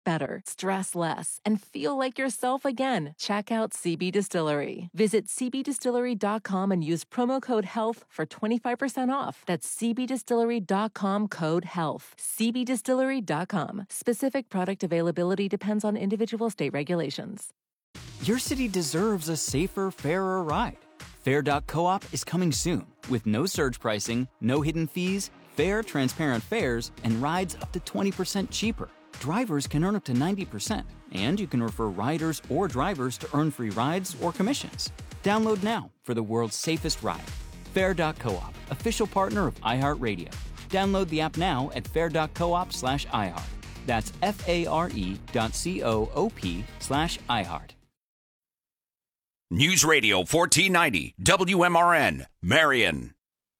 better, stress less, and feel like yourself again. Check out CB Distillery. Visit cbdistillery.com and use promo code HEALTH for 25% off. That's cbdistillery.com, code HEALTH. cbdistillery.com. Specific product availability depends on individual state regulations. Your city deserves a safer, fairer ride. Fair.coop is coming soon with no surge pricing, no hidden fees, fair, transparent fares, and rides up to 20% cheaper. Drivers can earn up to 90%, and you can refer riders or drivers to earn free rides or commissions. Download now for the world's safest ride. Fair.coop, official partner of iHeartRadio. Download the app now at fair.coop/iHeart. That's FARE.coop/iHeart. News Radio 1490 WMRN, Marion.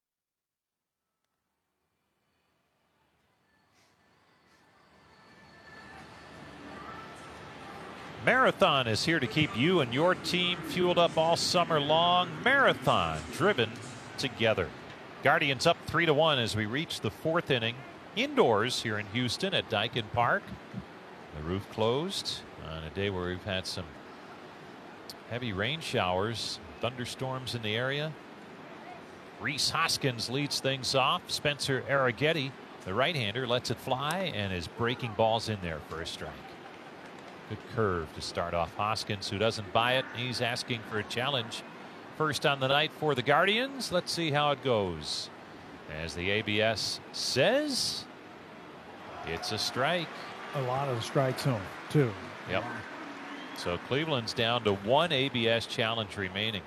Marathon is here to keep you and your team fueled up all summer long. Marathon, driven together. Guardians up 3-1 as we reach the fourth inning. Indoors here in Houston at Daikin Park. The roof closed on a day where we've had some heavy rain showers, thunderstorms in the area. Rhys Hoskins leads things off. Spencer Arrighetti, the right-hander, lets it fly and is breaking balls in there for a strike. Good curve to start off Hoskins, who doesn't buy it. He's asking for a challenge. First on the night for the Guardians. Let's see how it goes. As the ABS says, it's a strike. A lot of the strike zone, too. Yep. So Cleveland's down to one ABS challenge remaining.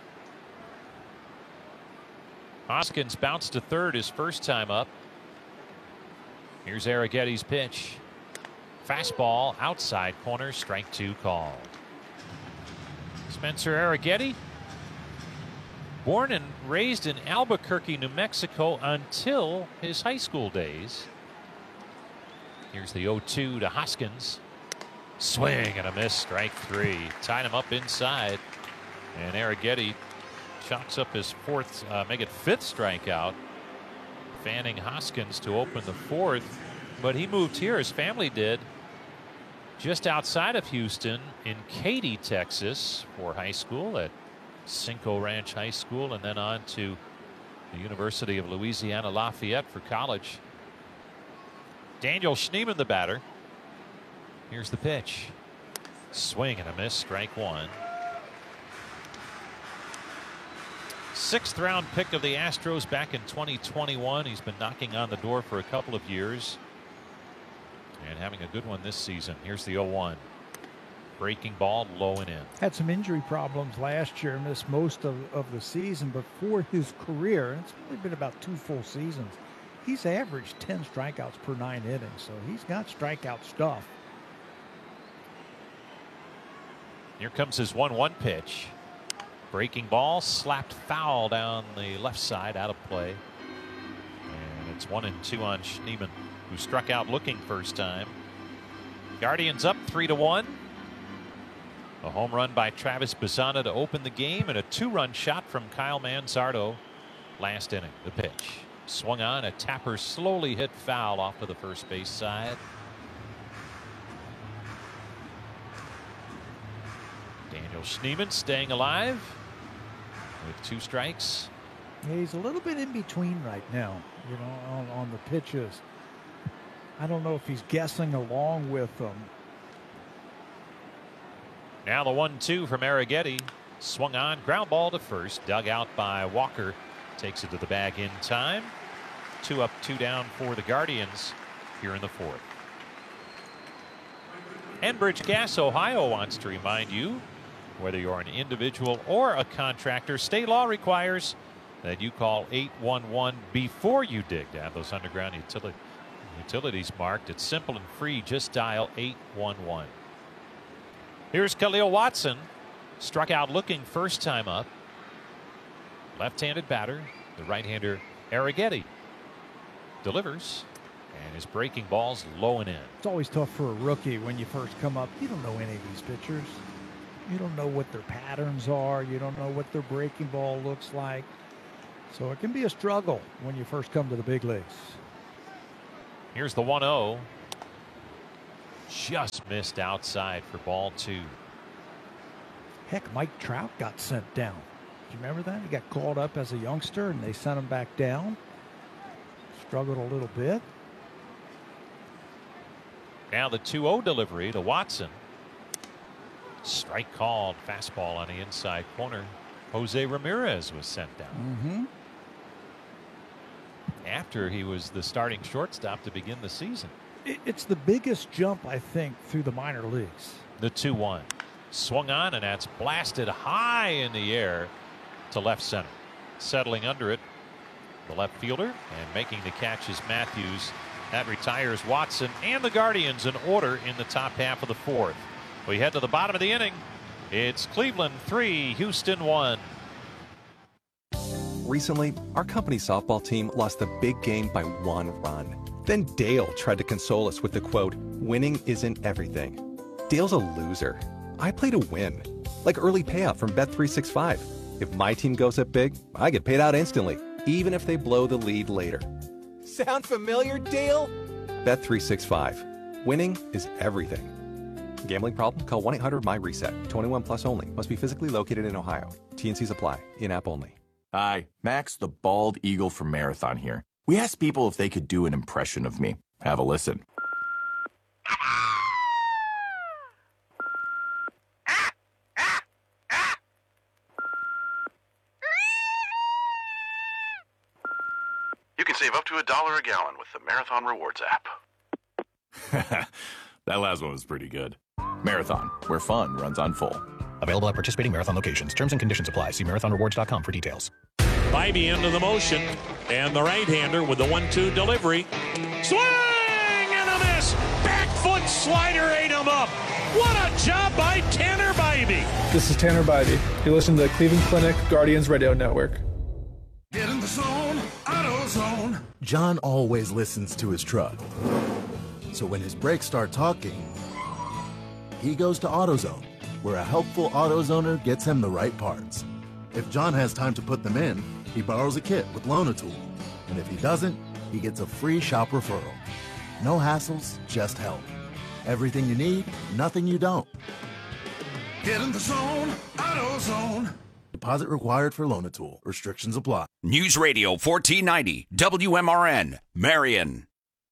Hoskins bounced to third his first time up. Here's Arrighetti's pitch. Fastball outside corner, strike two called. Spencer Arrighetti, born and raised in Albuquerque, New Mexico until his high school days. Here's the 0-2 to Hoskins. Swing and a miss, strike three. Tied him up inside. And Arrighetti chalks up his fifth strikeout. Fanning Hoskins to open the fourth. But he moved here, his family did, just outside of Houston in Katy, Texas for high school at Cinco Ranch High School, and then on to the University of Louisiana Lafayette for college. Daniel Schneemann, the batter. Here's the pitch. Swing and a miss, strike one. Sixth round pick of the Astros back in 2021. He's been knocking on the door for a couple of years and having a good one this season. Here's the 0-1. Breaking ball low and in. Had some injury problems last year, missed most of the season, but for his career, it's only been about 2 full seasons, he's averaged 10 strikeouts per 9 innings, so he's got strikeout stuff. Here comes his 1-1 pitch. Breaking ball, slapped foul down the left side, out of play. And it's 1-2 on Schneemann, who struck out looking first time. Guardians up 3-1. A home run by Travis Bassana to open the game, and a 2-run shot from Kyle Manzardo last inning. The pitch swung on, a tapper slowly hit foul off of the first base side. Daniel Schneemann staying alive with 2 strikes. Yeah, he's a little bit in between right now, you know, on the pitches. I don't know if he's guessing along with them. Now the 1-2 from Arrighetti. Swung on, ground ball to first, dug out by Walker. Takes it to the bag in time. 2 up, 2 down for the Guardians here in the fourth. Enbridge Gas Ohio wants to remind you, whether you're an individual or a contractor, state law requires that you call 811 before you dig to have those underground utilities marked. It's simple and free. Just dial 811. Here's Khalil Watson. Struck out looking first time up. Left-handed batter. The right-hander Arrighetti delivers. And his breaking ball's low and in. It's always tough for a rookie when you first come up. You don't know any of these pitchers. You don't know what their patterns are. You don't know what their breaking ball looks like. So it can be a struggle when you first come to the big leagues. Here's the 1-0. just missed outside for ball 2. Heck, Mike Trout got sent down. Do you remember that? He got called up as a youngster, and they sent him back down. Struggled a little bit. Now the 2-0 delivery to Watson. Strike called. Fastball on the inside corner. Jose Ramirez was sent down. After he was the starting shortstop to begin the season. It's the biggest jump, I think, through the minor leagues. The 2-1. Swung on, and that's blasted high in the air to left center. Settling under it, the left fielder, and making the catch is Matthews. That retires Watson and the Guardians in order in the top half of the 4th. We head to the bottom of the inning. It's Cleveland 3, Houston 1. Recently, our company's softball team lost the big game by 1 run. Then Dale tried to console us with the quote, "Winning isn't everything." Dale's a loser. I play to win. Like early payout from Bet365. If my team goes up big, I get paid out instantly, even if they blow the lead later. Sound familiar, Dale? Bet365. Winning is everything. Gambling problem? Call 1-800-MY-RESET. 21 plus only. Must be physically located in Ohio. T&Cs apply. In-app only. Hi, Max the Bald Eagle from Marathon here. We asked people if they could do an impression of me. Have a listen. You can save up to $1 a gallon with the Marathon Rewards app. That last one was pretty good. Marathon, where fun runs on full. Available at participating Marathon locations. Terms and conditions apply. See marathonrewards.com for details. Bybee into the motion, and the right-hander with the 1-2 delivery. Swing and a miss! Back foot slider ate him up. What a job by Tanner Bybee. This is Tanner Bybee. You listen to the Cleveland Clinic Guardians Radio Network. Get in the zone, AutoZone. John always listens to his truck. So when his brakes start talking, he goes to AutoZone, where a helpful AutoZoner gets him the right parts. If John has time to put them in, he borrows a kit with Loan-A-Tool. And if he doesn't, he gets a free shop referral. No hassles, just help. Everything you need, nothing you don't. Get in the zone, AutoZone. Deposit required for Loan-A-Tool. Restrictions apply. News Radio 1490 WMRN, Marion.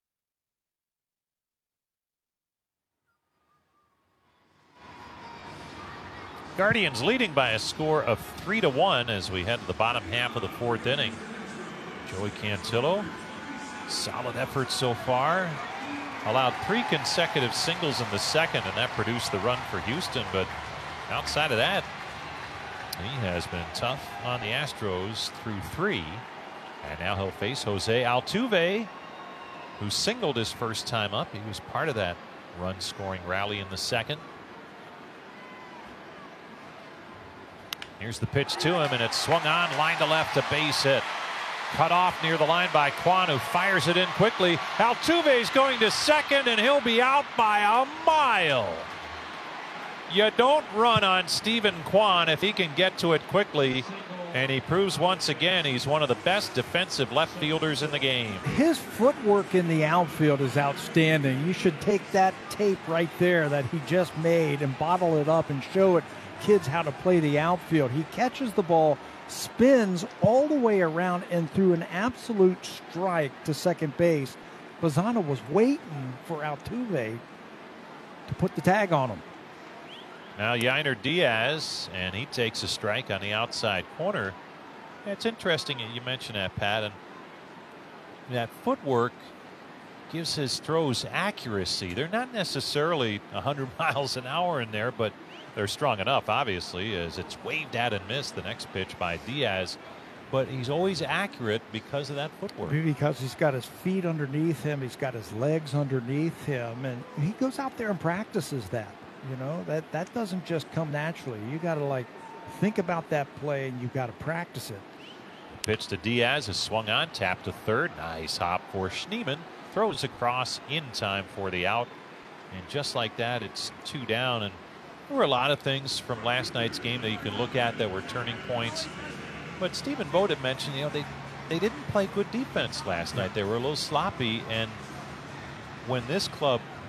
Guardians leading by a score of 3-1 as we head to the bottom half of the 4th inning. Joey Cantillo, solid effort so far. Allowed 3 consecutive singles in the 2nd, and that produced the run for Houston. But outside of that, he has been tough on the Astros through 3. And now he'll face Jose Altuve, who singled his first time up. He was part of that run-scoring rally in the 2nd. Here's the pitch to him, and it's swung on, line to left, a base hit. Cut off near the line by Kwan, who fires it in quickly. Altuve's going to second, and he'll be out by a mile. You don't run on Stephen Kwan if he can get to it quickly, and he proves once again he's one of the best defensive left fielders in the game. His footwork in the outfield is outstanding. You should take that tape right there that he just made and bottle it up and show it kids how to play the outfield. He catches the ball, spins all the way around, and threw an absolute strike to second base. Lozano was waiting for Altuve to put the tag on him. Now Yainer Diaz, and he takes a strike on the outside corner. It's interesting you mentioned that, Pat, and that footwork gives his throws accuracy. They're not necessarily 100 miles an hour in there, but they're strong enough, obviously, as it's waved at and missed the next pitch by Diaz. But he's always accurate because of that footwork. Because he's got his feet underneath him, he's got his legs underneath him, and he goes out there and practices that. You know, that doesn't just come naturally. You got to think about that play, and you got to practice it. Pitch to Diaz is swung on, tapped to third. Nice hop for Schneemann. Throws across in time for the out, and just like that, it's 2 down. And there were a lot of things from last night's game that you can look at that were turning points. But Stephen Vogt had mentioned, they didn't play good defense last night. They were a little sloppy, and when this club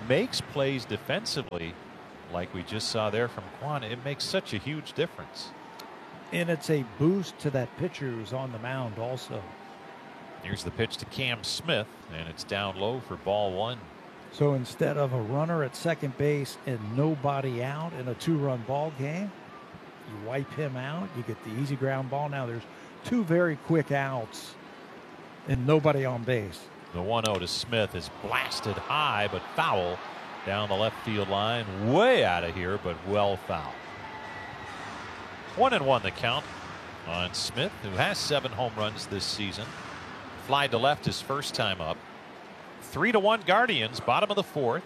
makes plays defensively, like we just saw there from Kwan, it makes such a huge difference. And it's a boost to that pitcher who's on the mound also. Here's the pitch to Cam Smith, and it's down low for ball 1. So instead of a runner at second base and nobody out in a 2-run ball game, you wipe him out, you get the easy ground ball. Now there's 2 very quick outs and nobody on base. The 1-0 to Smith is blasted high but foul down the left field line. Way out of here, but well foul. 1-1 the count on Smith, who has 7 home runs this season. Fly to left his first time up. 3-1 Guardians, bottom of the 4th.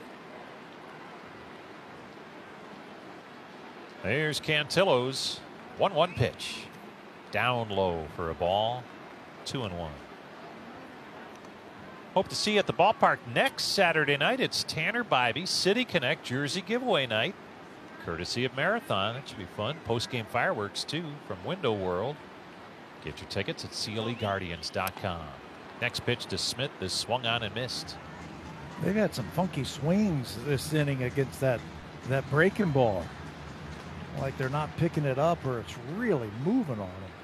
There's Cantillo's 1-1 pitch. Down low for a ball. 2-1. Hope to see you at the ballpark next Saturday night. It's Tanner Bybee City Connect Jersey Giveaway Night, courtesy of Marathon. It should be fun. Post-game fireworks, too, from Window World. Get your tickets at CLEGuardians.com. Next pitch to Smith is swung on and missed. They've had some funky swings this inning against that breaking ball. Like they're not picking it up or it's really moving on them.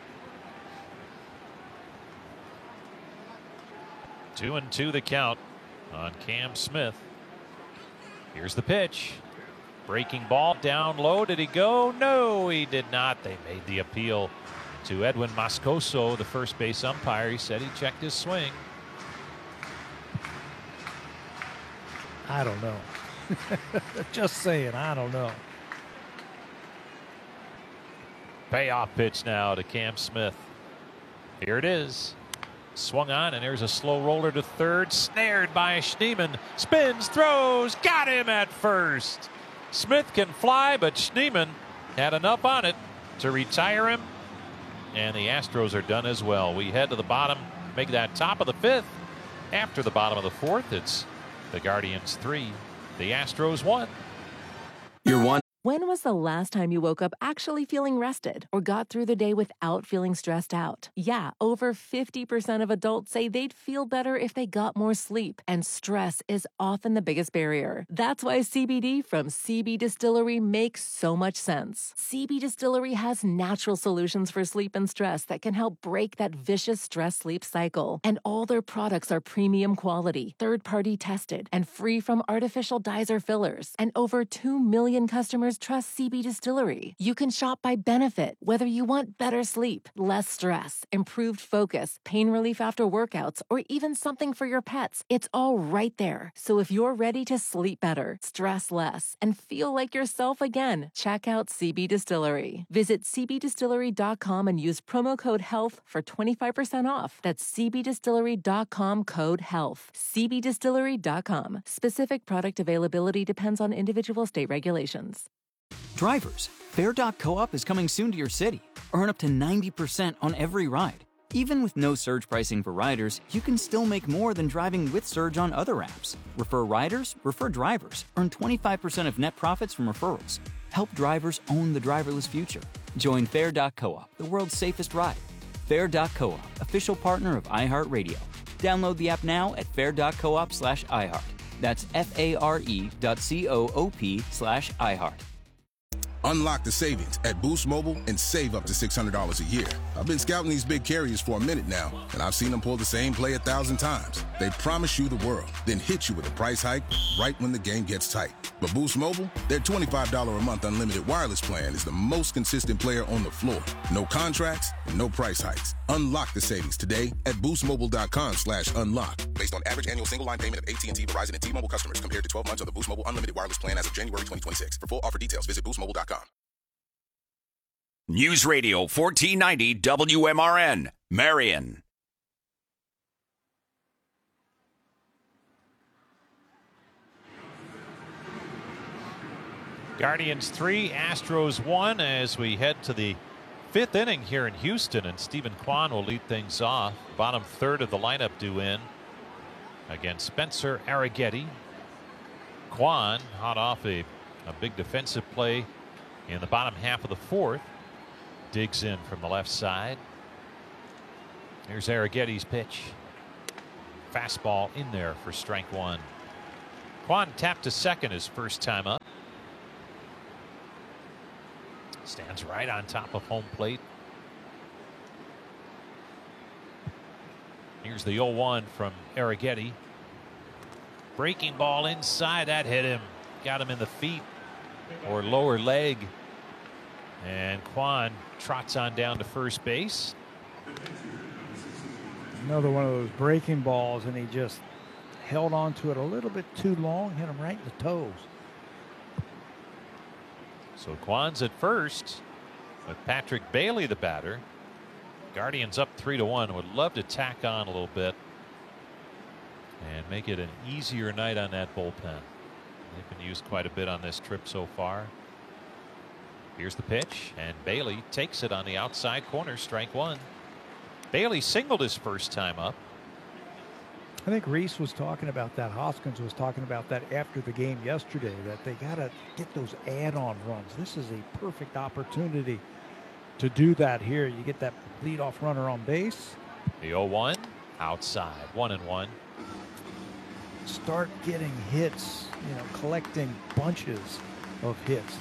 2-2 the count on Cam Smith. Here's the pitch. Breaking ball down low. Did he go? No, he did not. They made the appeal to Edwin Moscoso, the first base umpire. He said he checked his swing. I don't know. Just saying, I don't know. Payoff pitch now to Cam Smith. Here it is. Swung on, and there's a slow roller to third. Snared by Schneemann. Spins, throws, got him at first. Smith can fly, but Schneemann had enough on it to retire him. And the Astros are done as well. We head to the bottom, make that top of the 5th. After the bottom of the 4th, it's the Guardians 3, the Astros 1. You're one. When was the last time you woke up actually feeling rested or got through the day without feeling stressed out? Yeah, over 50% of adults say they'd feel better if they got more sleep, and stress is often the biggest barrier. That's why CBD from CB Distillery makes so much sense. CB Distillery has natural solutions for sleep and stress that can help break that vicious stress-sleep cycle. And all their products are premium quality, third-party tested, and free from artificial dyes or fillers. And over 2 million customers trust CB Distillery. You can shop by benefit, whether you want better sleep, less stress, improved focus, pain relief after workouts, or even something for your pets. It's all right there. So if you're ready to sleep better, stress less, and feel like yourself again, check out CB Distillery. Visit cbdistillery.com and use promo code HEALTH for 25% off. That's cbdistillery.com, code HEALTH. cbdistillery.com. Specific product availability depends on individual state regulations. Drivers, Fair.coop is coming soon to your city. Earn up to 90% on every ride. Even with no surge pricing for riders, you can still make more than driving with surge on other apps. Refer riders, refer drivers. Earn 25% of net profits from referrals. Help drivers own the driverless future. Join Fair.coop, the world's safest ride. Fair.coop, official partner of iHeartRadio. Download the app now at fair.coop/iHeart. That's FARE.coop/iHeart. Unlock the savings at Boost Mobile and save up to $600 a year. I've been scouting these big carriers for a minute now, and I've seen them pull the same play 1,000 times. They promise you the world, then hit you with a price hike right when the game gets tight. But Boost Mobile, their $25 a month unlimited wireless plan is the most consistent player on the floor. No contracts, no price hikes. Unlock the savings today at boostmobile.com/unlock. Based on average annual single line payment of AT&T, Verizon, and T-Mobile customers compared to 12 months of the Boost Mobile unlimited wireless plan as of January 2026. For full offer details, visit boostmobile.com. News Radio 1490 WMRN, Marion. Guardians 3, Astros 1 as we head to the 5th inning here in Houston, and Stephen Kwan will lead things off. Bottom third of the lineup due in against Spencer Arrighetti. Kwan hot off a big defensive play in the bottom half of the 4th. Digs in from the left side. Here's Arrighetti's pitch. Fastball in there for strike 1. Kwan tapped to second his first time up. Stands right on top of home plate. Here's the 0-1 from Arrighetti. Breaking ball inside, that hit him. Got him in the feet or lower leg. And Kwan trots on down to first base. Another one of those breaking balls, and he just held on to it a little bit too long, hit him right in the toes. So Kwan's at first with Patrick Bailey, the batter. Guardians up 3-1. Would love to tack on a little bit and make it an easier night on that bullpen. They've been used quite a bit on this trip so far. Here's the pitch, and Bailey takes it on the outside corner, strike one. Bailey singled his first time up. I think Reese was talking about that. Hoskins was talking about that after the game yesterday, that they got to get those add-on runs. This is a perfect opportunity to do that here. You get that leadoff runner on base. The 0-1 outside, 1-1. Start getting hits, collecting bunches of hits.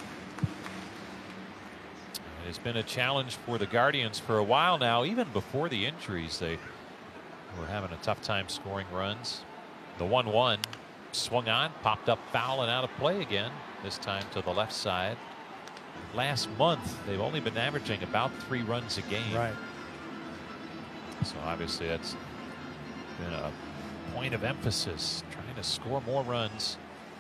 It's been a challenge for the Guardians for a while now. Even before the injuries, they were having a tough time scoring runs. The 1-1 swung on, popped up foul and out of play again, this time to the left side. Last month, they've only been averaging about 3 runs a game. Right. So obviously that's been a point of emphasis, trying to score more runs.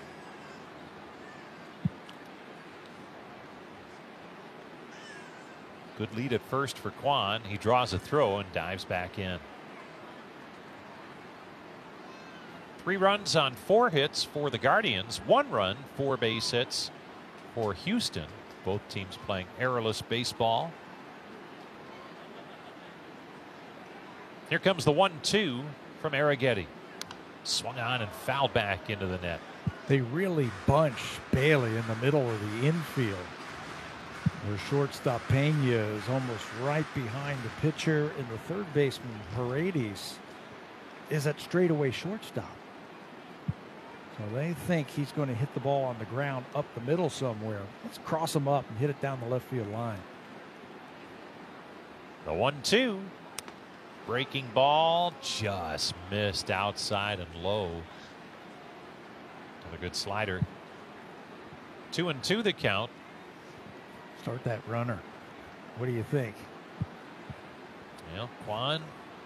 Good lead at first for Kwan. He draws a throw and dives back in. 3 runs on 4 hits for the Guardians. 1 run, 4 base hits for Houston. Both teams playing errorless baseball. Here comes the 1-2 from Arrighetti. Swung on and fouled back into the net. They really bunch Bailey in the middle of the infield. Their shortstop Pena is almost right behind the pitcher, and the third baseman Paredes is at straightaway shortstop. So they think he's going to hit the ball on the ground up the middle somewhere. Let's cross him up and hit it down the left field line. The 1-2. Breaking ball just missed outside and low. Another good slider. 2-2 the count. Start that runner. What do you think? Well, Kwan,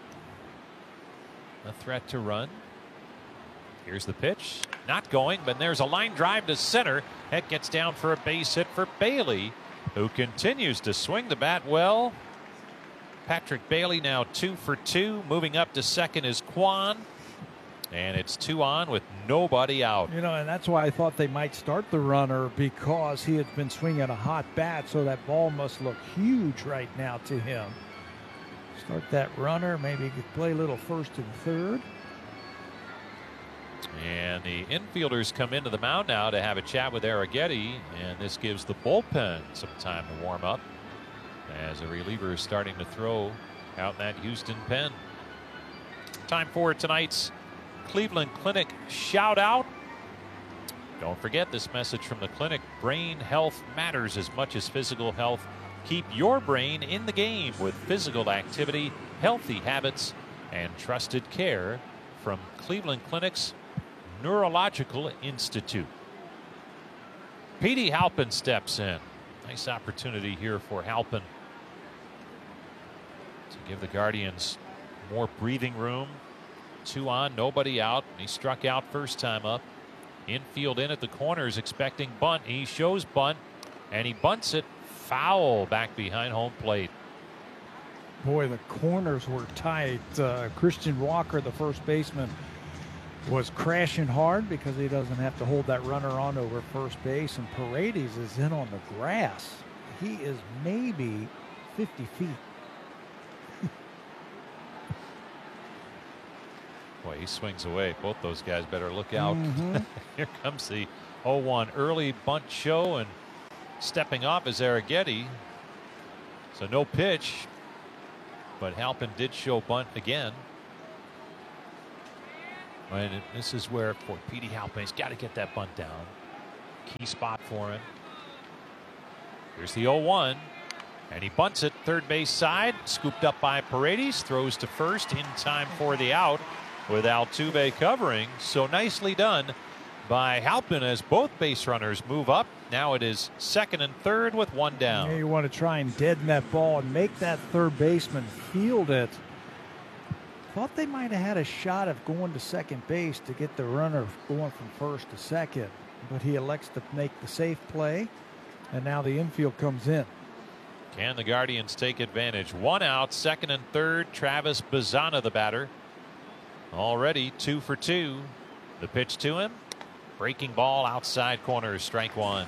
a threat to run. Here's the pitch. Not going, but there's a line drive to center. That gets down for a base hit for Bailey, who continues to swing the bat well. Patrick Bailey now 2 for 2. Moving up to second is Kwan. And it's 2 on with nobody out. And that's why I thought they might start the runner, because he had been swinging a hot bat, so that ball must look huge right now to him. Start that runner. Maybe he could play a little first and third. And the infielders come into the mound now to have a chat with Arrighetti, and this gives the bullpen some time to warm up as a reliever is starting to throw out in that Houston pen. Time for tonight's Cleveland Clinic shout out. Don't forget this message from the clinic: brain health matters as much as physical health. Keep your brain in the game with physical activity, healthy habits, and trusted care from Cleveland Clinic's Neurological Institute. Petey Halpin steps in. Nice opportunity here for Halpin to give the Guardians more breathing room. 2 on, nobody out. He struck out first time up. Infield in at the corners, expecting bunt. He shows bunt, and he bunts it foul back behind home plate. Boy, the corners were tight. Christian Walker, the first baseman, was crashing hard because he doesn't have to hold that runner on over first base, and Paredes is in on the grass. He is maybe 50 feet. Boy, he swings away. Both those guys better look out. Here comes the 0-1 early bunt show, and stepping off is Arrighetti. So no pitch, but Halpin did show bunt again. And this is where for Petey Halpin's got to get that bunt down. Key spot for him. Here's the 0-1. And he bunts it third base side. Scooped up by Paredes. Throws to first in time for the out with Altuve covering. So nicely done by Halpin as both base runners move up. Now it is second and third with one down. Yeah, you want to try and deaden that ball and make that third baseman field it. Thought they might have had a shot of going to second base to get the runner going from first to second, but he elects to make the safe play, and now the infield comes in. Can the Guardians take advantage? One out, second and third. Travis Bazzana, the batter. Already 2 for 2. The pitch to him. Breaking ball outside corner, strike one.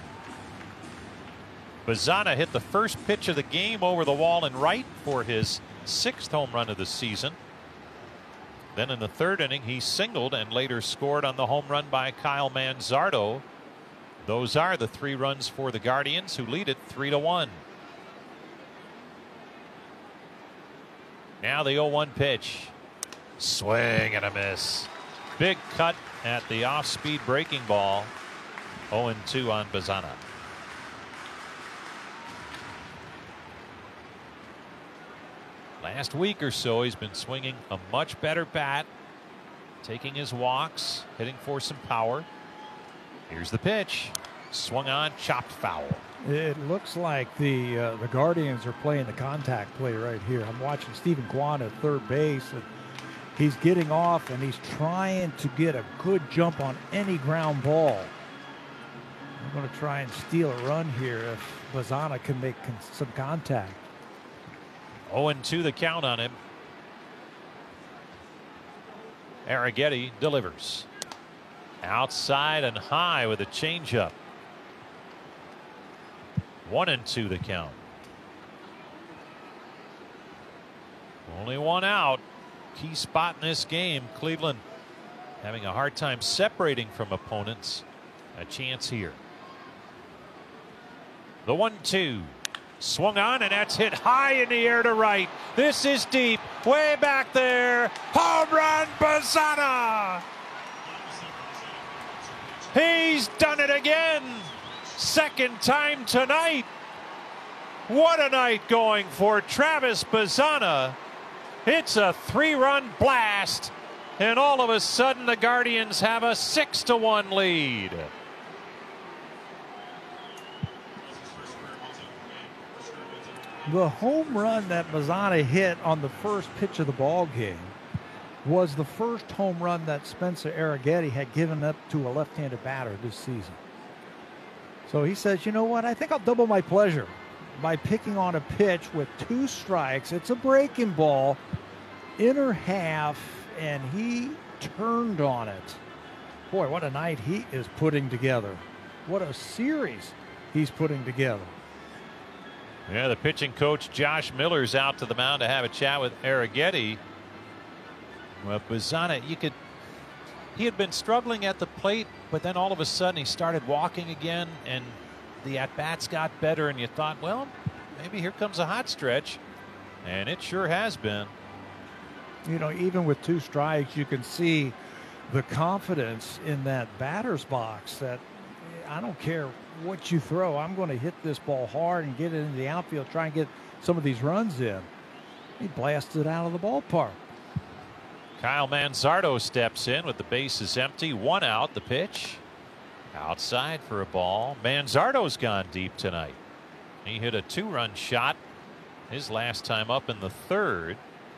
Bazzana hit the first pitch of the game over the wall and right for his 6th home run of the season. Then in the third inning, he singled and later scored on the home run by Kyle Manzardo. Those are the 3 runs for the Guardians, who lead it 3-1. Now the 0-1 pitch. Swing and a miss. Big cut at the off-speed breaking ball. 0-2 on Bazzana. Last week or so, he's been swinging a much better bat, taking his walks, hitting for some power. Here's the pitch. Swung on, chopped foul. It looks like the Guardians are playing the contact play right here. I'm watching Stephen Kwan at third base. And he's getting off and he's trying to get a good jump on any ground ball. I'm going to try and steal a run here if Bazzana can make some contact. 0-2 the count on him. Arrighetti delivers. Outside and high with a changeup. 1-2 the count. Only one out. Key spot in this game. Cleveland having a hard time separating from opponents. A chance here. The 1-2. Swung on, and that's hit high in the air to right. This is deep. Way back there. Home run, Bazzana. He's done it again. Second time tonight. What a night going for Travis Bazzana. It's a 3-run blast, and all of a sudden the Guardians have a 6-1 lead. The home run that Bazzana hit on the first pitch of the ball game was the first home run that Spencer Arrighetti had given up to a left-handed batter this season. So he says, you know what, I think I'll double my pleasure by picking on a pitch with 2 strikes. It's a breaking ball, inner half, and he turned on it. Boy, what a night he is putting together. What a series he's putting together. Yeah, the pitching coach Josh Miller's out to the mound to have a chat with Arrighetti. Well, Bazzana, he had been struggling at the plate, but then all of a sudden he started walking again, and the at-bats got better, and you thought, well, maybe here comes a hot stretch, and it sure has been. You know, even with 2 strikes, you can see the confidence in that batter's box that I don't care what you throw, I'm going to hit this ball hard and get it into the outfield, try and get some of these runs in. He blasted out of the ballpark. Kyle Manzardo steps in with the bases empty. 1 out. The pitch outside for a ball. Manzardo's gone deep tonight. He hit a 2-run shot his last time up in the 3rd.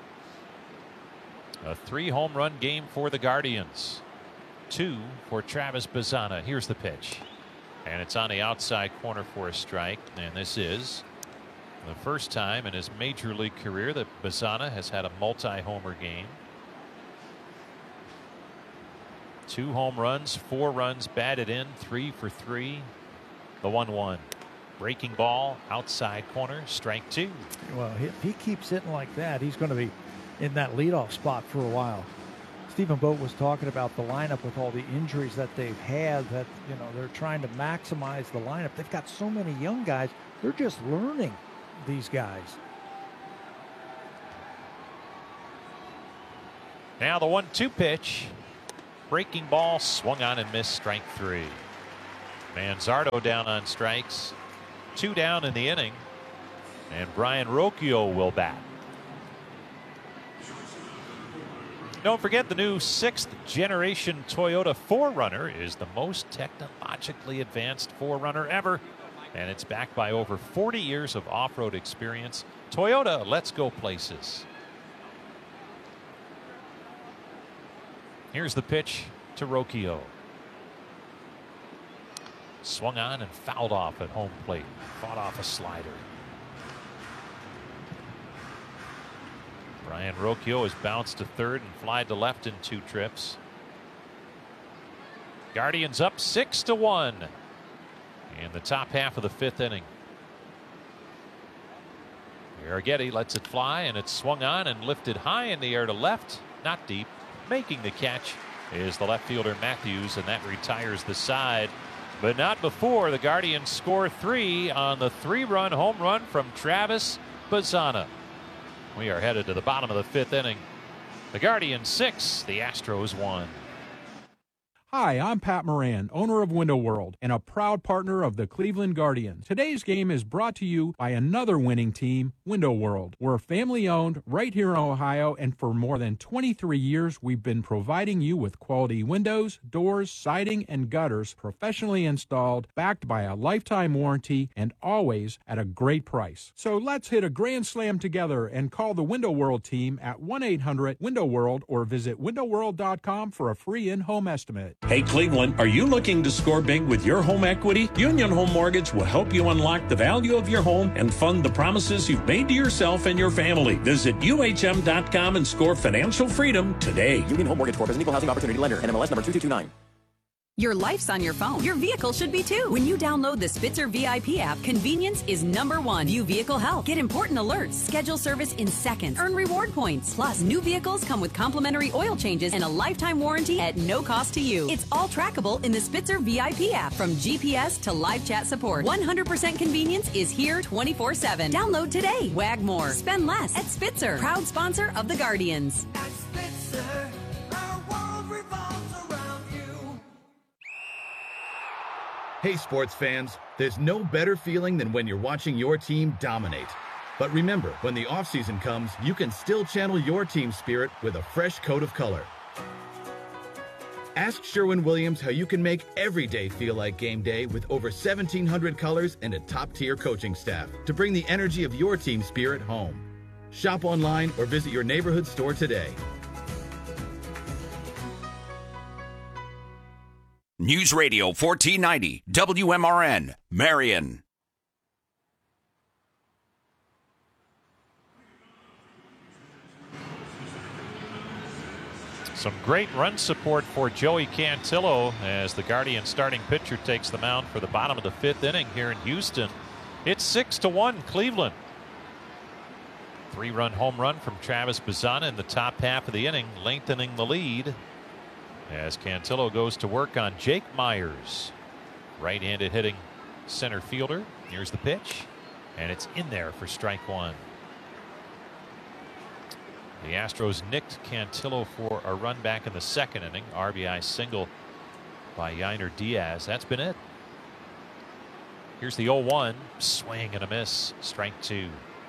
A 3-home run game for the Guardians. 2 for Travis Bazzana. Here's the pitch. And it's on the outside corner for a strike. And this is the first time in his major league career that Bazzana has had a multi-homer game. 2 home runs, 4 runs batted in, 3 for 3. The 1-1. Breaking ball, outside corner, strike 2. Well, if he keeps hitting like that, he's going to be in that leadoff spot for a while. Stephen Boat was talking about the lineup with all the injuries that they've had, that, you know, they're trying to maximize the lineup. They've got so many young guys. They're just learning, these guys. Now the 1-2 pitch. breaking ball, swung on and missed, strike 3. Manzardo down on strikes. 2 down in the inning. And Brian Rocchio will bat. Don't forget the new 6th generation Toyota 4Runner is the most technologically advanced 4Runner ever. And it's backed by over 40 years of off-road experience. Toyota, let's go places. Here's the pitch to Rocchio. Swung on and fouled off at home plate. Fought off a slider. Brian Rocchio has bounced to third and flied to left in 2 trips. Guardians up 6-1 in the top half of the 5th inning. Arrighetti lets it fly, and it's swung on and lifted high in the air to left, not deep. Making the catch is the left fielder Matthews, and that retires the side. But not before the Guardians score 3 on the 3-run home run from Travis Bazzana. We are headed to the bottom of the 5th inning. The Guardians 6, the Astros 1. Hi, I'm Pat Moran, owner of Window World and a proud partner of the Cleveland Guardians. Today's game is brought to you by another winning team, Window World. We're family-owned right here in Ohio, and for more than 23 years, we've been providing you with quality windows, doors, siding, and gutters professionally installed, backed by a lifetime warranty, and always at a great price. So let's hit a grand slam together and call the Window World team at 1-800-WINDOW-WORLD or visit windowworld.com for a free in-home estimate. Hey Cleveland, are you looking to score big with your home equity? Union Home Mortgage will help you unlock the value of your home and fund the promises you've made to yourself and your family. Visit UHM.com and score financial freedom today. Union Home Mortgage Corp is an equal housing opportunity lender. NMLS number 2229. Your life's on your phone. Your vehicle should be too. When you download the Spitzer VIP app, convenience is #1. View vehicle health. Get important alerts. Schedule service in seconds. Earn reward points. Plus, new vehicles come with complimentary oil changes and a lifetime warranty at no cost to you. It's all trackable in the Spitzer VIP app. From GPS to live chat support, 100% convenience is here 24/7. Download today. Wag more. Spend less at Spitzer. Proud sponsor of the Guardians. At Spitzer, our world revolves around you. Hey, sports fans, there's no better feeling than when you're watching your team dominate. But remember, when the offseason comes, you can still channel your team spirit with a fresh coat of color. Ask Sherwin-Williams how you can make every day feel like game day with over 1,700 colors and a top-tier coaching staff to bring the energy of your team spirit home. Shop online or visit your neighborhood store today. News Radio 1490 WMRN, Marion. Some great run support for Joey Cantillo as the Guardian starting pitcher takes the mound for the bottom of the 5th inning here in Houston. It's 6-1 Cleveland. 3-run home run from Travis Bazzana in the top half of the inning, lengthening the lead as Cantillo goes to work on Jake Myers, right-handed hitting center fielder. Here's the pitch, and it's in there for strike 1. The Astros nicked Cantillo for a run back in the 2nd inning. RBI single by Yainer Diaz. That's been it. Here's the 0-1. Swing and a miss. Strike 2.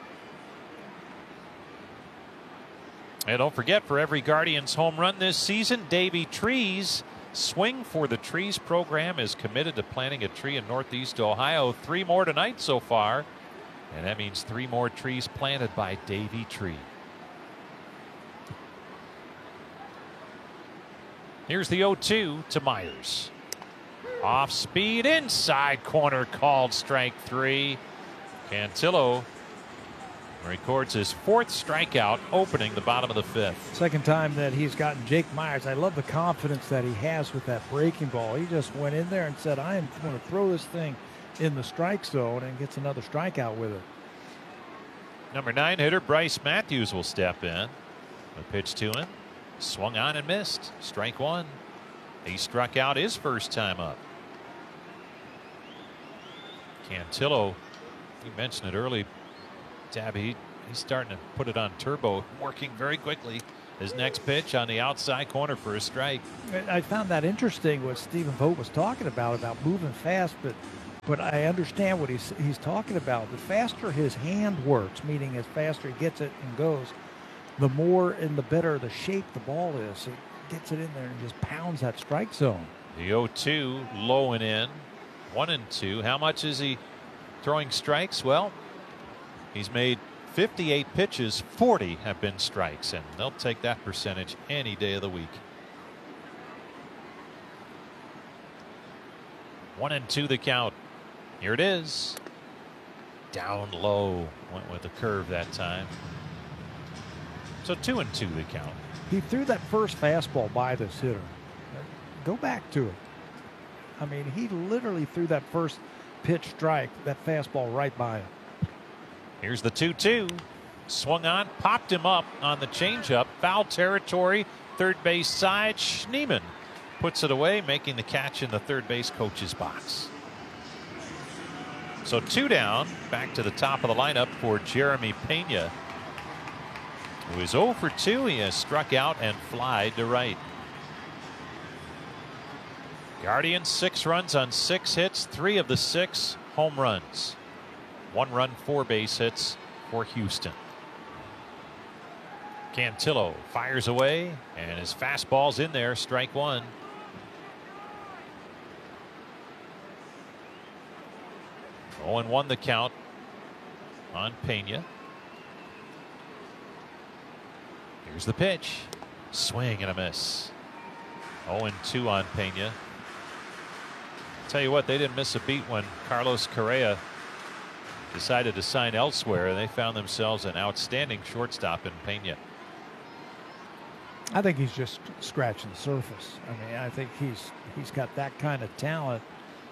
And don't forget, for every Guardians home run this season, Davey Trees. Swing for the Trees program is committed to planting a tree in Northeast Ohio. 3 more tonight so far. And that means 3 more trees planted by Davey Tree. Here's the 0-2 to Myers. Off speed, inside corner, called strike 3. Cantillo records his 4th strikeout, opening the bottom of the 5th. Second time that he's gotten Jake Myers. I love the confidence that he has with that breaking ball. He just went in there and said, I am going to throw this thing in the strike zone, and gets another strikeout with it. Number 9 hitter Bryce Matthews will step in. A pitch to him. Swung on and missed. Strike 1. He struck out his first time up. Cantillo, you mentioned it early, Tabby, he's starting to put it on turbo, working very quickly. His next pitch on the outside corner for a strike. I found that interesting what Stephen Vogt was talking about moving fast, but I understand what he's talking about. The faster his hand works, meaning as faster he gets it and goes, the more and the better the shape the ball is. It gets it in there and just pounds that strike zone. The 0-2 low and in. 1-2. How much is he throwing strikes? Well, he's made 58 pitches, 40 have been strikes, and they'll take that percentage any day of the week. 1-2 the count. Here it is. Down low. Went with a curve that time. So 2-2 the count. He threw that first fastball by this hitter. Go back to it. I mean, he literally threw that first pitch strike, that fastball right by him. Here's the 2-2. Swung on, popped him up on the changeup. Foul territory, third base side. Schneemann puts it away, making the catch in the third base coach's box. So 2 down, back to the top of the lineup for Jeremy Pena, who is 0 for 2. He has struck out and flied to right. Guardians 6 runs on 6 hits, 3 of the 6 home runs. 1 run, 4 base hits for Houston. Cantillo fires away, and his fastball's in there, strike 1. Oh, and 1 the count on Pena. Here's the pitch. Swing and a miss. 0-2 on Pena. Tell you what, they didn't miss a beat when Carlos Correa decided to sign elsewhere, and they found themselves an outstanding shortstop in Pena. I think he's just scratching the surface. I mean, I think he's got that kind of talent.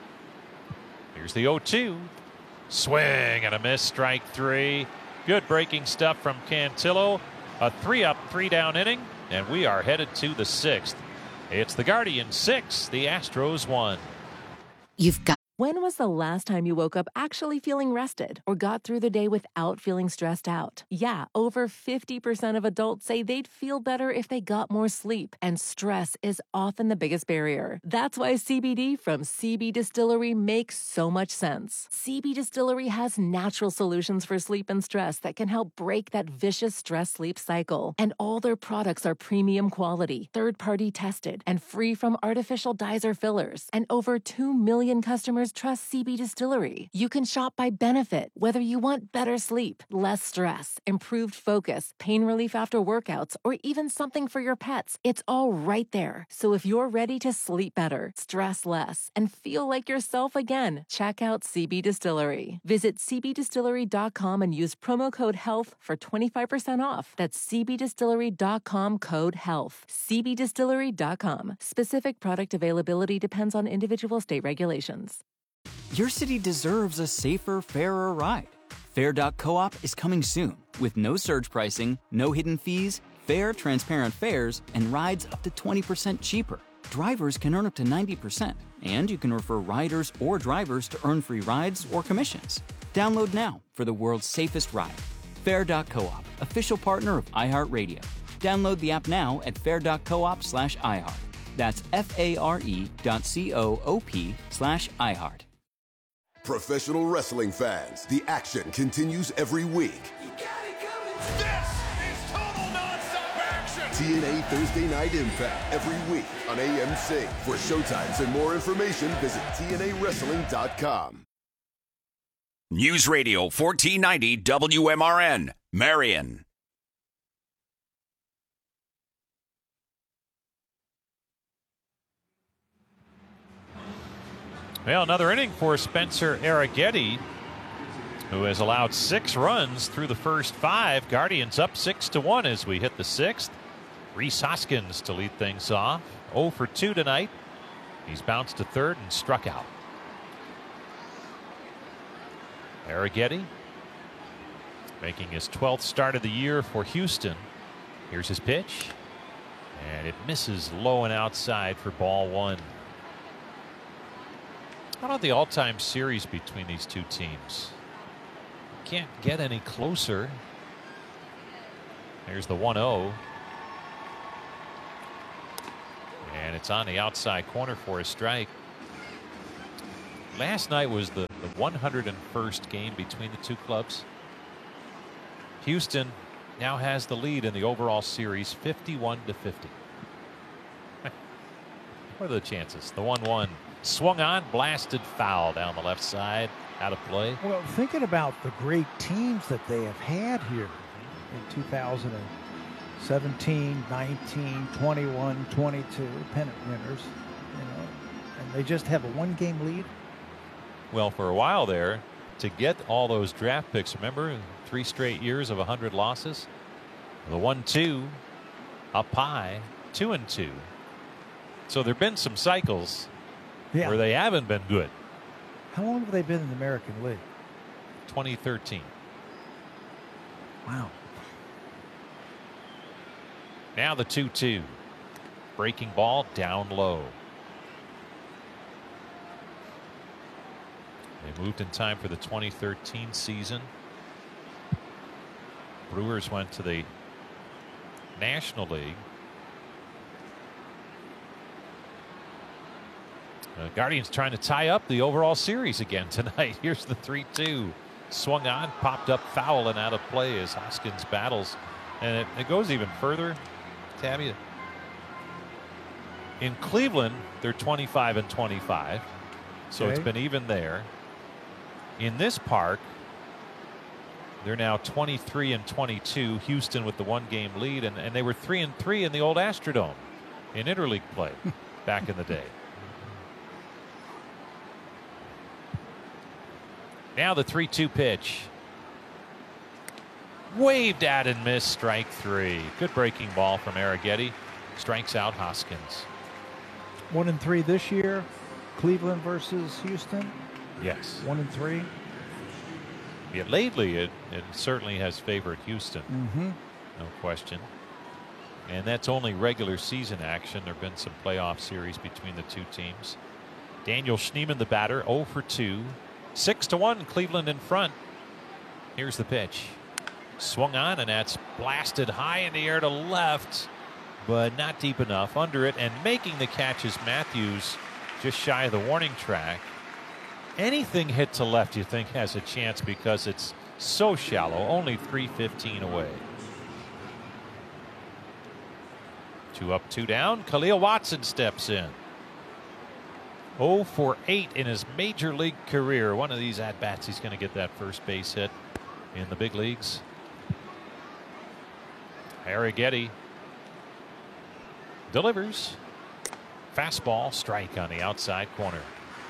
Here's the 0-2. Swing and a miss, strike 3. Good breaking stuff from Cantillo. A 3-up, 3-down inning, and we are headed to the 6th. It's the Guardians 6, the Astros 1. You've got. When was the last time you woke up actually feeling rested or got through the day without feeling stressed out? Yeah, over 50% of adults say they'd feel better if they got more sleep, and stress is often the biggest barrier. That's why CBD from CB Distillery makes so much sense. CB Distillery has natural solutions for sleep and stress that can help break that vicious stress-sleep cycle. And all their products are premium quality, third-party tested, and free from artificial dyes or fillers. And over 2 million customers trust CB Distillery. You can shop by benefit, whether you want better sleep, less stress, improved focus, pain relief after workouts, or even something for your pets. It's all right there. So if you're ready to sleep better, stress less, and feel like yourself again, check out CB Distillery. Visit cbdistillery.com and use promo code HEALTH for 25% off. That's cbdistillery.com, code HEALTH. cbdistillery.com. Specific product availability depends on individual state regulations. Your city deserves a safer, fairer ride. Fair.coop is coming soon with no surge pricing, no hidden fees, fair, transparent fares, and rides up to 20% cheaper. Drivers can earn up to 90%, and you can refer riders or drivers to earn free rides or commissions. Download now for the world's safest ride. Fair.coop, official partner of iHeartRadio. Download the app now at fair.coop/iHeart. That's FARE.coop/iHeart. Professional wrestling fans, the action continues every week. This is total nonstop action. TNA Thursday Night Impact every week on AMC. For showtimes and more information, visit TNAWrestling.com. News Radio 1490 WMRN, Marion. Well, another inning for Spencer Arrighetti, who has allowed 6 runs through the first 5. Guardians up 6-1 as we hit the 6th. Rhys Hoskins to lead things off. 0 for 2 tonight. He's bounced to third and struck out. Arrighetti making his 12th start of the year for Houston. Here's his pitch, and it misses low and outside for ball 1. How about the all-time series between these two teams? Can't get any closer. Here's the 1-0. And it's on the outside corner for a strike. Last night was the 101st game between the two clubs. Houston now has the lead in the overall series, 51-50. What are the chances? The 1-1 swung on, blasted foul down the left side, out of play. Well, thinking about the great teams that they have had here in 2017, 19, 21, 22, pennant winners, and they just have a one-game lead. Well, for a while there, to get all those draft picks, remember, 3 straight years of 100 losses. The 1-2 up high, 2-2. So there have been some cycles where they haven't been good. How long have they been in the American League? 2013. Wow. Now the 2-2. Breaking ball down low. They moved in time for the 2013 season. Brewers went to the National League. Guardians trying to tie up the overall series again tonight. Here's the 3-2. Swung on, popped up foul and out of play as Hoskins battles. And it goes even further, Tabby. In Cleveland, they're 25-25. So it's been even there. In this park, they're now 23-22. Houston with the 1-game lead, and they were 3-3 in the old Astrodome in interleague play back in the day. Now the 3-2 pitch. Waved at and missed, strike 3. Good breaking ball from Arrighetti. Strikes out Hoskins. 1-3 this year. Cleveland versus Houston. Yes. 1-3. Yeah, lately it certainly has favored Houston. No question. And that's only regular season action. There have been some playoff series between the two teams. Daniel Schneemann, the batter, 0 for 2. 6-1, Cleveland in front. Here's the pitch. Swung on, and that's blasted high in the air to left, but not deep enough. Under it, and making the catch is Matthews, just shy of the warning track. Anything hit to left, you think, has a chance because it's so shallow, only 315 away. 2 up, 2 down. Khalil Watson steps in. 0 for 8 in his major league career. One of these at-bats, he's going to get that first base hit in the big leagues. Arrighetti delivers. Fastball, strike on the outside corner.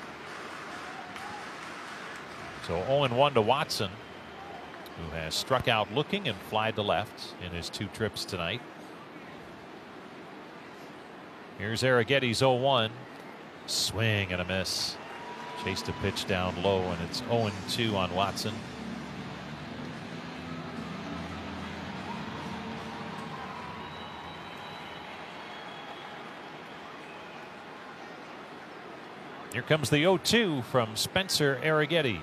So 0-1 to Watson, who has struck out looking and flied to left in his 2 trips tonight. Here's Arrighetti's 0-1. Swing and a miss. Chased a pitch down low, and it's 0-2 on Watson. Here comes the 0-2 from Spencer Arrighetti.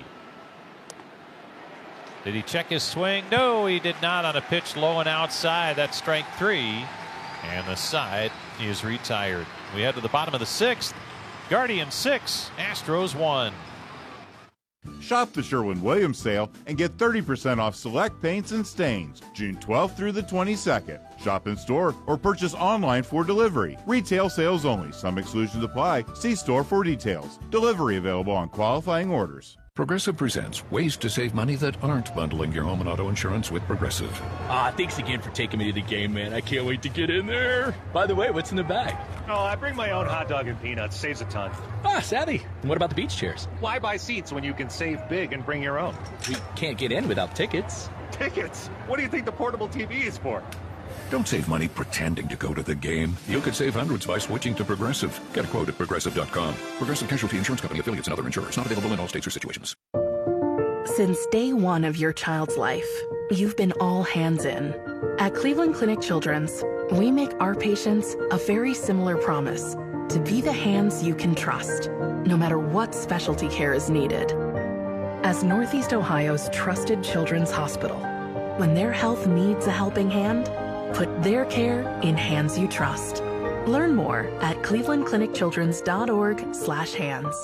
Did he check his swing? No, he did not on a pitch low and outside. That's strike 3. And the side is retired. We head to the bottom of the 6th. Guardians 6, Astros 1. Shop the Sherwin-Williams sale and get 30% off select paints and stains June 12th through the 22nd. Shop in store or purchase online for delivery. Retail sales only. Some exclusions apply. See store for details. Delivery available on qualifying orders. Progressive presents ways to save money that aren't bundling your home and auto insurance with Progressive. Thanks again for taking me to the game, man. I can't wait to get in there. By the way, what's in the bag? Oh, I bring my own hot dog and peanuts. Saves a ton. Savvy. And what about the beach chairs? Why buy seats when you can save big and bring your own? We can't get in without tickets. Tickets? What do you think the portable TV is for? Don't save money pretending to go to the game. You could save hundreds by switching to Progressive. Get a quote at Progressive.com. Progressive Casualty Insurance Company, affiliates, and other insurers. Not available in all states or situations. Since day one of your child's life, you've been all hands in. At Cleveland Clinic Children's, we make our patients a very similar promise to be the hands you can trust, no matter what specialty care is needed. As Northeast Ohio's trusted children's hospital, when their health needs a helping hand, put their care in hands you trust. Learn more at clevelandclinicchildrens.org/hands.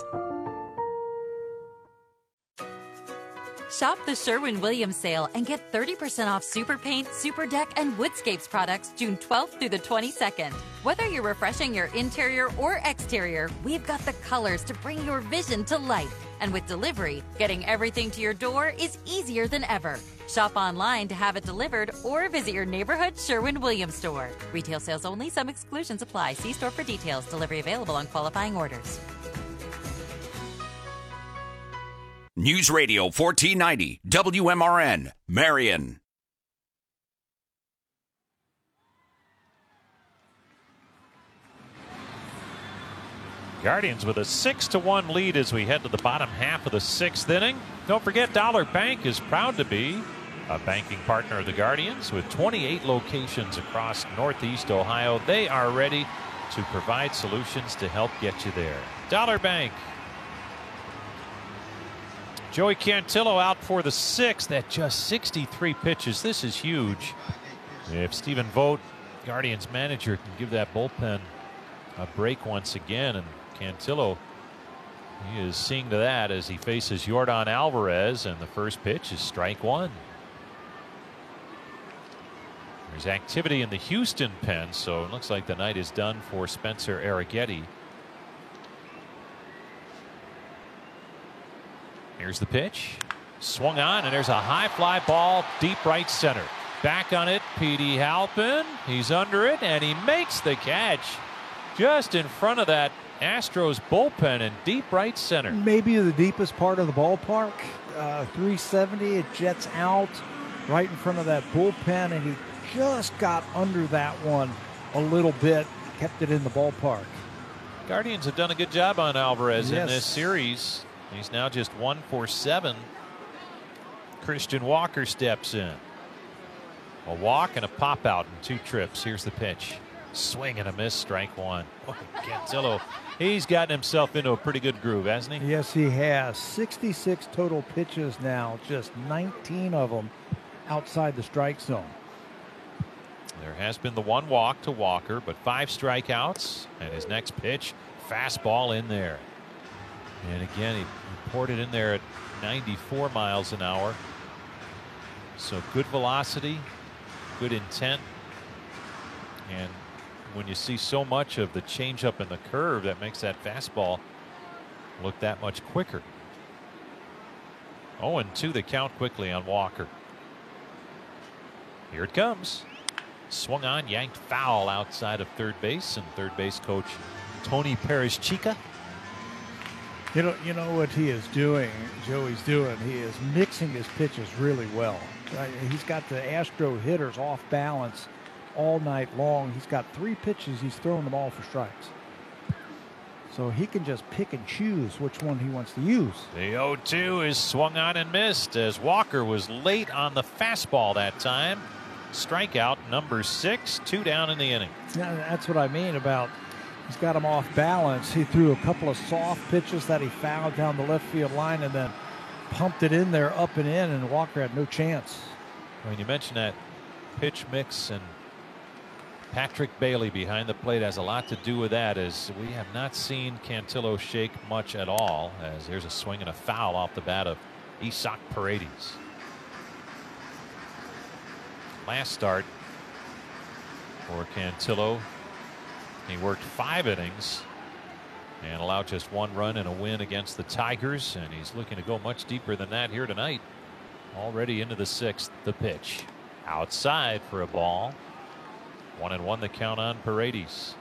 Shop the Sherwin-Williams sale and get 30% off Super Paint, Super Deck, and Woodscapes products June 12th through the 22nd. Whether you're refreshing your interior or exterior, we've got the colors to bring your vision to life. And with delivery, getting everything to your door is easier than ever. Shop online to have it delivered or visit your neighborhood Sherwin-Williams store. Retail sales only. Some exclusions apply. See store for details. Delivery available on qualifying orders. News Radio 1490 WMRN, Marion. Guardians with a 6-1 lead as we head to the bottom half of the 6th inning. Don't forget, Dollar Bank is proud to be a banking partner of the Guardians with 28 locations across Northeast Ohio. They are ready to provide solutions to help get you there. Dollar Bank. Joey Cantillo out for the 6th at just 63 pitches. This is huge. If Stephen Vogt, Guardians manager, can give that bullpen a break once again, and Cantillo, he is seeing to that as he faces Yordan Alvarez, and the first pitch is strike one. There's activity in the Houston pen, so it looks like the night is done for Spencer Arrighetti. Here's the pitch. Swung on, and there's a high fly ball deep right center. Back on it, Petey Halpin. He's under it, and he makes the catch just in front of that Astros bullpen in deep right center. Maybe the deepest part of the ballpark. 370, it jets out right in front of that bullpen, and he just got under that one a little bit, kept it in the ballpark. Guardians have done a good job on Alvarez in this series. He's now just 1 for 7. Christian Walker steps in. A walk and a pop out in 2 trips. Here's the pitch. Swing and a miss, strike one. Oh, Cantillo, he's gotten himself into a pretty good groove, hasn't he? Yes, he has. 66 total pitches now, just 19 of them outside the strike zone. There has been the 1 walk to Walker, but 5 strikeouts, and his next pitch, fastball in there. And again, he poured it in there at 94 miles an hour. So good velocity, good intent. And when you see so much of the changeup and the curve, that makes that fastball look that much quicker. 0-2 the count quickly on Walker. Here it comes. Swung on, yanked foul outside of third base, and third base coach Tony Perez-Chica. You know what he is doing, Joey's doing? He is mixing his pitches really well. He's got the Astro hitters off balance all night long. He's got 3 pitches. He's throwing them all for strikes. So he can just pick and choose which one he wants to use. The 0-2 is swung on and missed as Walker was late on the fastball that time. Strikeout number 6, 2 down in the inning. That's what I mean about he's got him off balance. He threw a couple of soft pitches that he fouled down the left field line and then pumped it in there up and in, and Walker had no chance. When you mention that pitch mix, and Patrick Bailey behind the plate has a lot to do with that, as we have not seen Cantillo shake much at all, as there's a swing and a foul off the bat of Isaac Paredes. Last start for Cantillo, he worked 5 innings and allowed just 1 run and a win against the Tigers, and he's looking to go much deeper than that here tonight. Already into the 6th. The pitch outside for a ball. 1-1 the count on Paredes.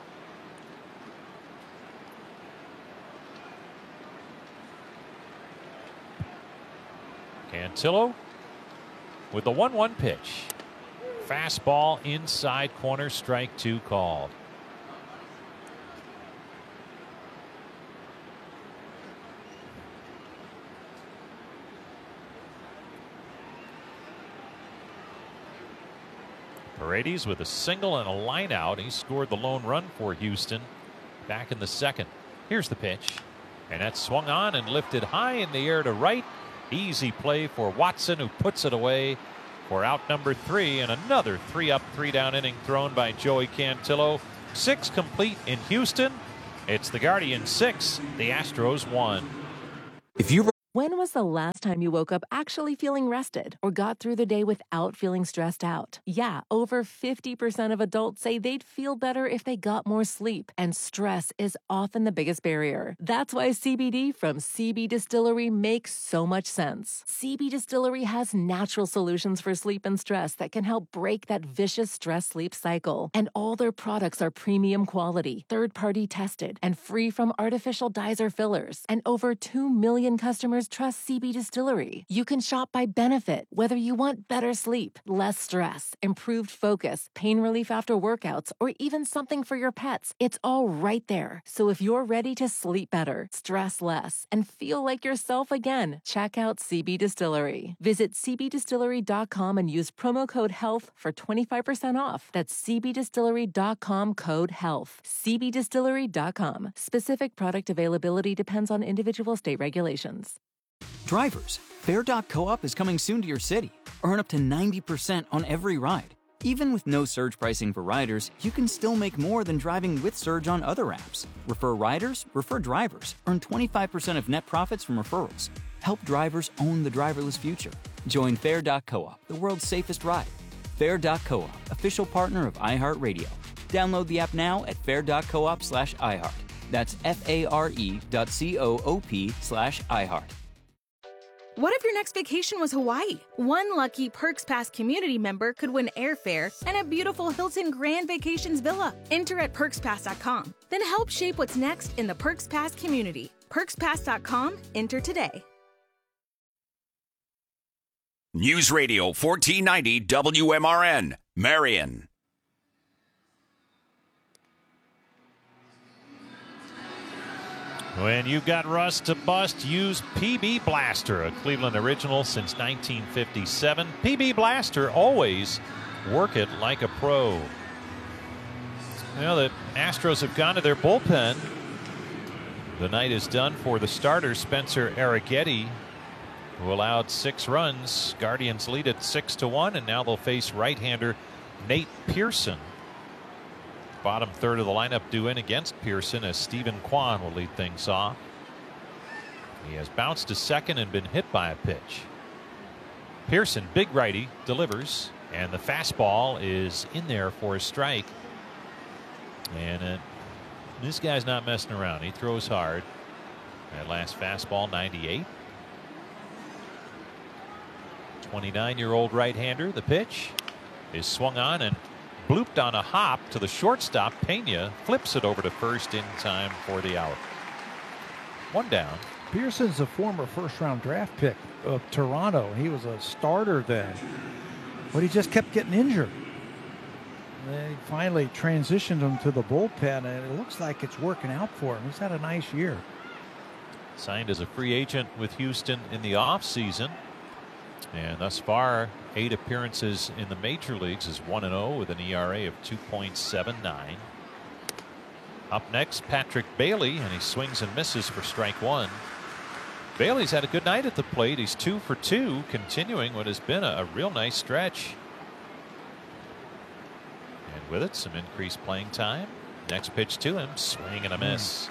Cantillo with the 1-1 pitch. Fastball inside corner, strike 2 called. Paredes with a single and a line out. He scored the lone run for Houston back in the 2nd. Here's the pitch, and that's swung on and lifted high in the air to right. Easy play for Watson, who puts it away for out number 3, and another 3-up, 3-down inning thrown by Joey Cantillo. 6 complete in Houston. It's the Guardians 6, the Astros 1. When was the last time you woke up actually feeling rested or got through the day without feeling stressed out? Yeah, over 50% of adults say they'd feel better if they got more sleep, and stress is often the biggest barrier. That's why CBD from CB Distillery makes so much sense. CB Distillery has natural solutions for sleep and stress that can help break that vicious stress-sleep cycle. And all their products are premium quality, third-party tested, and free from artificial dyes or fillers. And over 2 million customers trust CB Distillery. You can shop by benefit, whether you want better sleep, less stress, improved focus, pain relief after workouts, or even something for your pets. It's all right there. So if you're ready to sleep better, stress less, and feel like yourself again, check out CB Distillery. Visit cbdistillery.com and use promo code HEALTH for 25% off. That's cbdistillery.com, code HEALTH. cbdistillery.com. Specific product availability depends on individual state regulations. Drivers, Fair.coop is coming soon to your city. Earn up to 90% on every ride. Even with no surge pricing for riders, you can still make more than driving with surge on other apps. Refer riders, refer drivers. Earn 25% of net profits from referrals. Help drivers own the driverless future. Join Fair.coop, the world's safest ride. Fair.coop, official partner of iHeartRadio. Download the app now at fair.coop/iHeart. That's FARE.coop/iHeart. What if your next vacation was Hawaii? One lucky Perks Pass community member could win airfare and a beautiful Hilton Grand Vacations villa. Enter at PerksPass.com. Then help shape what's next in the Perks Pass community. PerksPass.com. Enter today. News Radio 1490 WMRN, Marion. When you've got rust to bust, use PB Blaster, a Cleveland original since 1957. PB Blaster, always work it like a pro. Well, the Astros have gone to their bullpen. The night is done for the starter, Spencer Arrighetti, who allowed 6 runs. Guardians lead at 6-1, and now they'll face right-hander Nate Pearson. Bottom third of the lineup due in against Pearson as Stephen Kwan will lead things off. He has bounced to second and been hit by a pitch. Pearson, big righty, delivers, and the fastball is in there for a strike. And this guy's not messing around. He throws hard. That last fastball, 98. 29-year-old right-hander. The pitch is swung on and blooped on a hop to the shortstop. Pena flips it over to first in time for the out. 1 down. Pearson's a former first-round draft pick of Toronto. He was a starter then, but he just kept getting injured. They finally transitioned him to the bullpen, and it looks like it's working out for him. He's had a nice year. Signed as a free agent with Houston in the offseason. And thus far, 8 appearances in the major leagues, is 1-0 with an ERA of 2.79. Up next, Patrick Bailey, and he swings and misses for strike 1. Bailey's had a good night at the plate. He's 2 for 2, continuing what has been a real nice stretch. And with it, some increased playing time. Next pitch to him, swing and a miss.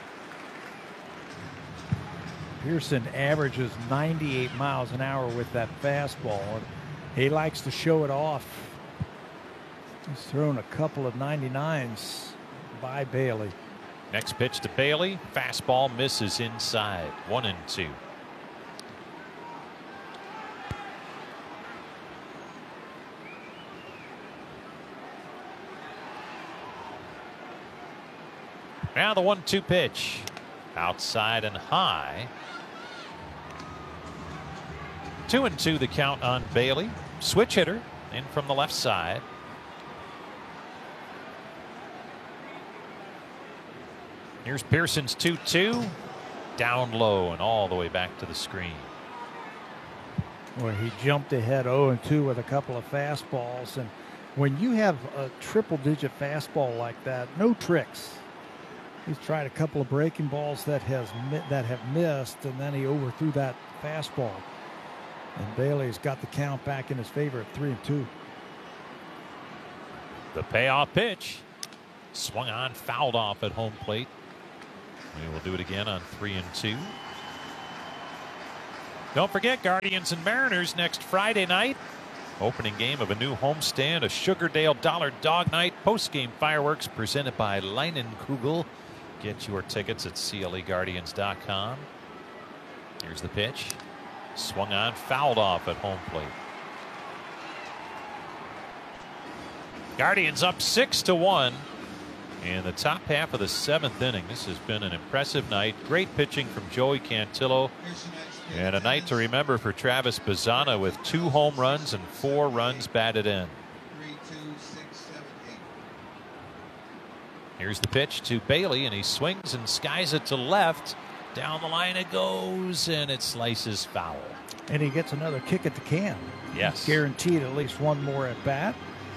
Pearson averages 98 miles an hour with that fastball. He likes to show it off. He's thrown a couple of 99s by Bailey. Next pitch to Bailey. Fastball misses inside. 1-2. Now the 1-2 pitch. Outside and high. 2-2 the count on Bailey. Switch hitter in from the left side. Here's Pearson's 2-2. Down low and all the way back to the screen. Well, he jumped ahead 0-2 with a couple of fastballs. And when you have a triple-digit fastball like that, no tricks. He's tried a couple of breaking balls that have missed, and then he overthrew that fastball. And Bailey's got the count back in his favor at 3-2. The payoff pitch. Swung on, fouled off at home plate. We will do it again on 3-2. Don't forget Guardians and Mariners next Friday night. Opening game of a new homestand, a Sugardale Dollar Dog Night. Post-game fireworks presented by Leinenkugel. Get your tickets at CLEGuardians.com. Here's the pitch. Swung on, fouled off at home plate. Guardians up 6-1 in the top half of the 7th inning. This has been an impressive night. Great pitching from Joey Cantillo. And a night to remember for Travis Bazzana with 2 home runs and 4 runs batted in. Here's the pitch to Bailey, and he swings and skies it to left. Down the line it goes, and it slices foul. And he gets another kick at the can. Yes. He's guaranteed at least one more at bat.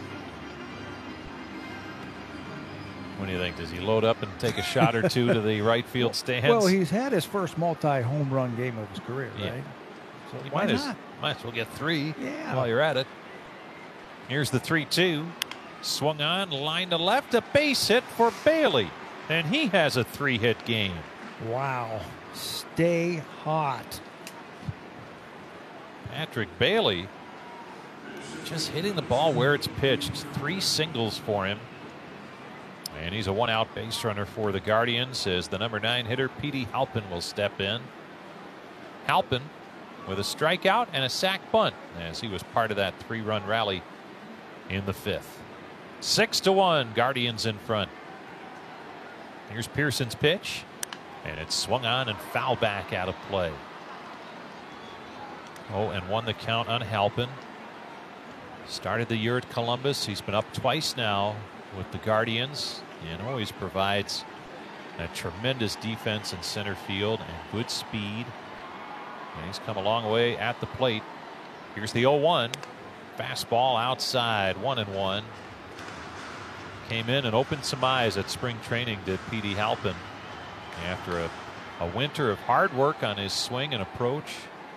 What do you think? Does he load up and take a shot or two to the right field stands? Well, he's had his first multi-home run game of his career, Yeah. right? So You why might not? as well get 3 Yeah. while you're at it. Here's the 3-2. Swung on, line to left, a base hit for Bailey. And he has a 3-hit game. Wow. Stay hot. Patrick Bailey just hitting the ball where it's pitched. 3 singles for him. And he's a 1-out base runner for the Guardians as the number 9 hitter, Petey Halpin, will step in. Halpin with a strikeout and a sac bunt as he was part of that 3-run rally in the 5th. 6-1, Guardians in front. Here's Pearson's pitch, and it's swung on and foul back out of play. 0-1 the count on Halpin. Started the year at Columbus. He's been up twice now with the Guardians and always provides a tremendous defense in center field and good speed. And he's come a long way at the plate. Here's the 0-1. Fastball outside, 1-1. Came in and opened some eyes at spring training, did Petey Halpin, after a winter of hard work on his swing and approach.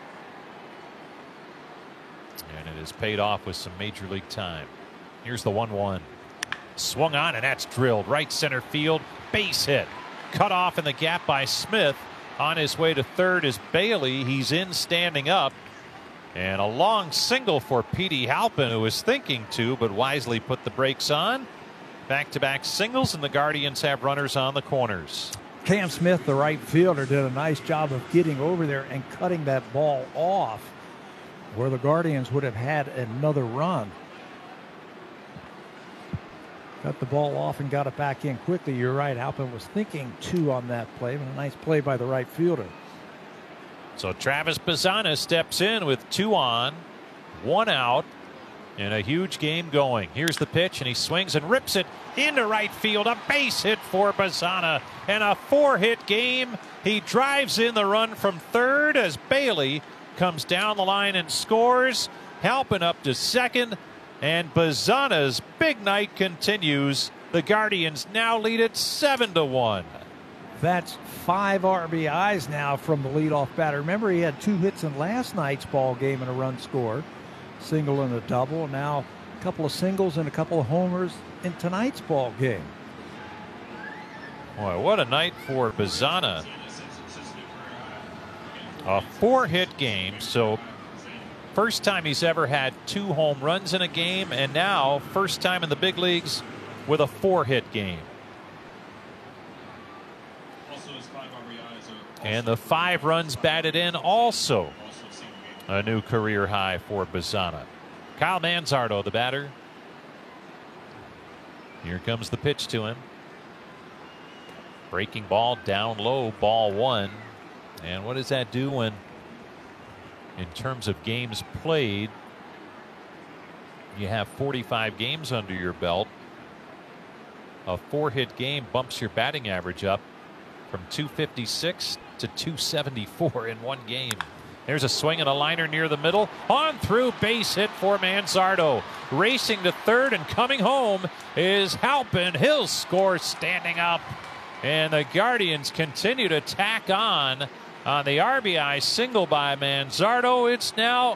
And it has paid off with some major league time. Here's the 1-1. Swung on, and that's drilled right center field. Base hit. Cut off in the gap by Smith. On his way to third is Bailey. He's in standing up. And a long single for Petey Halpin, who was thinking to, but wisely put the brakes on. Back-to-back singles, and the Guardians have runners on the corners. Cam Smith, the right fielder, did a nice job of getting over there and cutting that ball off where the Guardians would have had another run. Cut the ball off and got it back in quickly. You're right. Halpin was thinking 2 on that play, but a nice play by the right fielder. So Travis Bazzana steps in with 2 on, 1 out, and a huge game going. Here's the pitch, and he swings and rips it into right field. A base hit for Bazzana, and a 4-hit game. He drives in the run from third as Bailey comes down the line and scores. Halpin up to second. And Bazzana's big night continues. The Guardians now lead it 7-1. That's 5 RBIs now from the leadoff batter. Remember, he had 2 hits in last night's ball game and a run score. Single and a double. Now a couple of singles and a couple of homers in tonight's ball game. Boy, what a night for Bazzana. A 4-hit game, so first time he's ever had 2 home runs in a game, and now first time in the big leagues with a 4-hit game. And the 5 runs batted in also a new career high for Bazzana. Kyle Manzardo, the batter. Here comes the pitch to him. Breaking ball down low, ball 1. And what does that do when, in terms of games played, you have 45 games under your belt? A 4-hit game bumps your batting average up from 256 to 274 in one game. There's a swing and a liner near the middle. On through, base hit for Manzardo. Racing to third and coming home is Halpin. He'll score standing up. And the Guardians continue to tack on the RBI single by Manzardo. It's now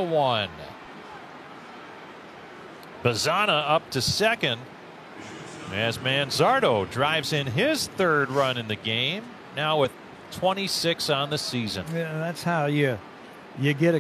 8-1. Bazzana up to second. As Manzardo drives in his third run in the game, now with 26 on the season. Yeah, that's how you get a